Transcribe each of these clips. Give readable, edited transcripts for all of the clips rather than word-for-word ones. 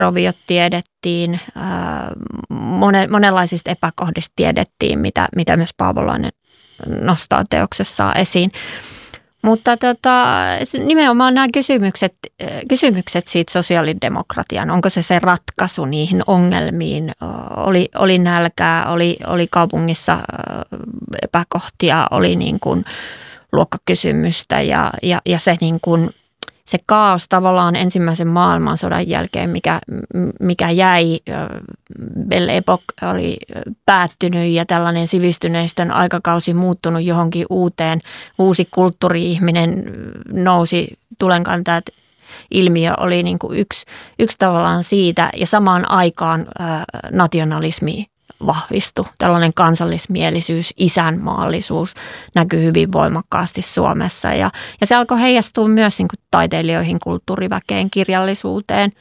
roviot tiedettiin, monenlaisista epäkohdista tiedettiin, mitä myös Paavolainen nostaa teoksessaan esiin. Mutta nimenomaan nämä kysymykset siitä sosiaalidemokratian, onko se ratkaisu niihin ongelmiin, oli nälkää, oli kaupungissa epäkohtia, oli niin kuin luokkakysymystä ja se niin kuin se kaos tavallaan ensimmäisen maailmansodan jälkeen, mikä jäi, Belle Époque oli päättynyt ja tällainen sivistyneistön aikakausi muuttunut johonkin uusi kulttuuri-ihminen nousi tulenkantajat. Ilmiö oli niin kuin yksi tavallaan siitä ja samaan aikaan nationalismi vahvistui. Tällainen kansallismielisyys, isänmaallisuus näkyy hyvin voimakkaasti Suomessa ja se alkoi heijastua myös niin kuin taiteilijoihin, kulttuuriväkeen, kirjallisuuteen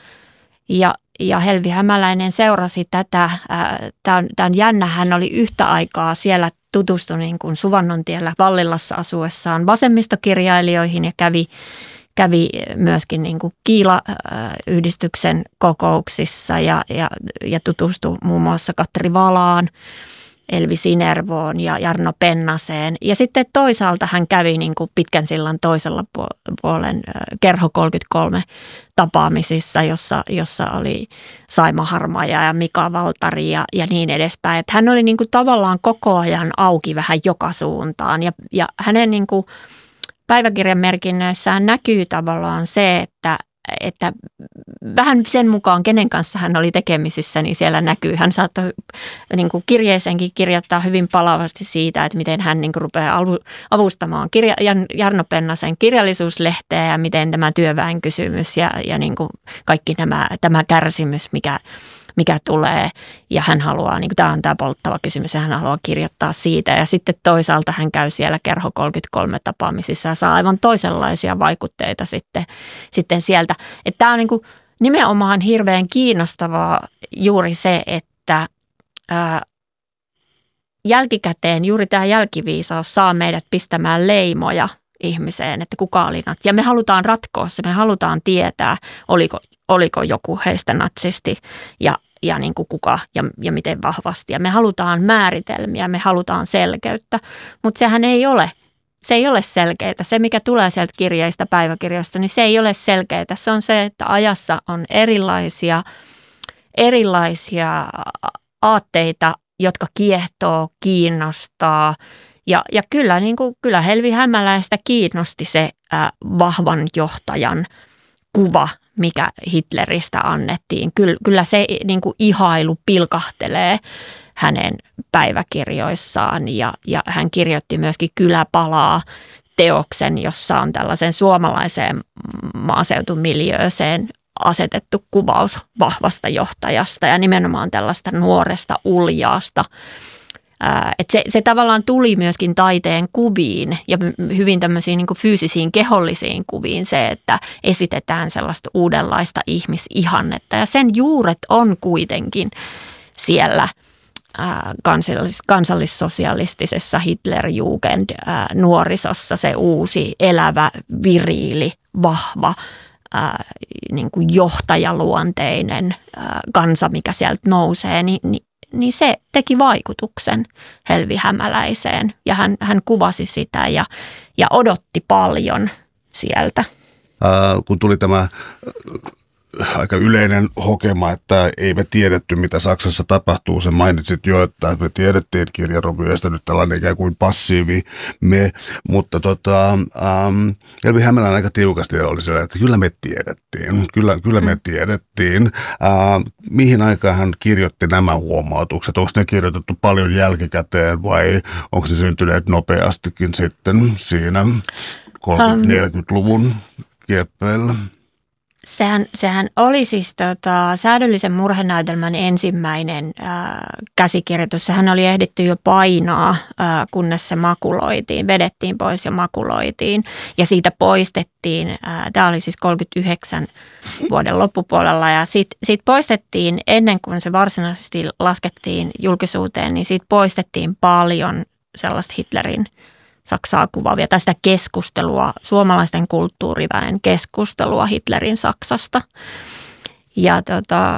ja Helvi Hämäläinen seurasi tätä. Tämä on jännä, hän oli yhtä aikaa siellä tutustui niin kuin Suvannontiellä Vallilassa asuessaan vasemmistokirjailijoihin ja kävi myöskin niin kuin Kiila-yhdistyksen kokouksissa ja tutustui muun muassa Katri Valaan, Elvi Sinervoon ja Jarno Pennaseen. Ja sitten toisaalta hän kävi niin kuin Pitkän sillan toisella puolen Kerho 33 tapaamisissa, jossa oli Saima Harmaja ja Mika Valtari ja niin edespäin. Että hän oli niin kuin tavallaan koko ajan auki vähän joka suuntaan ja hänen niin kuin päiväkirjan merkinnöissään näkyy tavallaan se, että vähän sen mukaan, kenen kanssa hän oli tekemisissä, niin siellä näkyy. Hän saattoi niin kuin kirjeeseenkin kirjoittaa hyvin palavasti siitä, että miten hän niin kuin rupeaa avustamaan Jarno Pennasen kirjallisuuslehteä ja miten tämä työväen kysymys ja niin kuin kaikki tämä kärsimys, mikä tulee ja hän haluaa, niin kuin tämä on tämä polttava kysymys ja hän haluaa kirjoittaa siitä ja sitten toisaalta hän käy siellä Kerho 33 tapaamisissa ja saa aivan toisenlaisia vaikutteita sitten sieltä. Että tämä on niin kuin nimenomaan hirveän kiinnostavaa juuri se, että jälkikäteen juuri tämä jälkiviisaus saa meidät pistämään leimoja ihmiseen, että kuka oli natsi. Ja me halutaan ratkoa se, me halutaan tietää, oliko joku heistä natsisti ja niin kuin kuka ja miten vahvasti. Ja me halutaan määritelmiä, me halutaan selkeyttä, mutta sehän ei ole. Se ei ole selkeää. Se, mikä tulee sieltä kirjeistä, päiväkirjoista, niin se ei ole selkeää. Se on se, että ajassa on erilaisia aatteita, jotka kiehtoo, kiinnostaa. Ja kyllä, niin kuin, kyllä Helvi Hämäläistä kiinnosti se vahvan johtajan kuva, mikä Hitleristä annettiin. Kyllä se niin kuin ihailu pilkahtelee hänen päiväkirjoissaan ja hän kirjoitti myöskin Kylä palaa -teoksen, jossa on tällaisen suomalaiseen maaseutumiljööseen asetettu kuvaus vahvasta johtajasta ja nimenomaan tällaista nuoresta uljaasta. Että se tavallaan tuli myöskin taiteen kuviin ja hyvin tämmöisiin niin kuin fyysisiin, kehollisiin kuviin se, että esitetään sellaista uudenlaista ihmisihannetta. Ja sen juuret on kuitenkin siellä kansallissosialistisessa Hitlerjugend nuorisossa se uusi, elävä, viriili, vahva, niin kuin johtajaluonteinen kansa, mikä sieltä nousee, niin se teki vaikutuksen Helvi Hämäläiseen ja hän kuvasi sitä ja odotti paljon sieltä. Kun tuli tämä aika yleinen hokema, että ei me tiedetty, mitä Saksassa tapahtuu. Sen mainitsit jo, että me tiedettiin kirjarovioista nyt tällainen ikään kuin passiivi me, mutta Helvi Hämäläinen aika tiukasti oli siellä, että kyllä me tiedettiin. Kyllä me tiedettiin. Mihin aikaan hän kirjoitti nämä huomautukset? Onko ne kirjoitettu paljon jälkikäteen vai onko ne syntyneet nopeastikin sitten siinä 30-40-luvun kieppeillä? Sehän oli siis Säädöllisen murhenäytelmän ensimmäinen käsikirjoitus. Sehän oli ehditty jo painaa, kunnes se makuloitiin, vedettiin pois ja makuloitiin. Ja siitä poistettiin, tämä oli siis 39 vuoden loppupuolella ja siitä poistettiin ennen kuin se varsinaisesti laskettiin julkisuuteen, niin siitä poistettiin paljon sellaista Hitlerin Saksaa kuvaavia, tästä keskustelua, suomalaisten kulttuuriväen keskustelua Hitlerin Saksasta. Ja